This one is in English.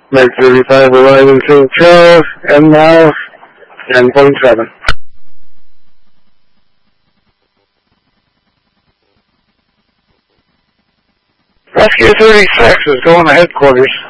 Mike 35 arriving to Charles, and now 10.7. Rescue 36 is going to headquarters.